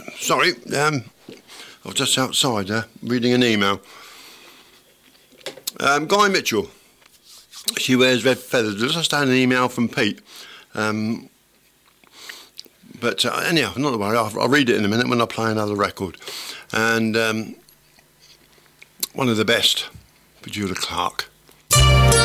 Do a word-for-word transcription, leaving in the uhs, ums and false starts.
sorry, um, I was just outside there, reading an email. Um, Guy Mitchell, she wears red feathers. There's just had an email from Pete. Um, but uh, anyhow, not to worry, I'll, I'll read it in a minute when I play another record. And um, one of the best, Petula Clark.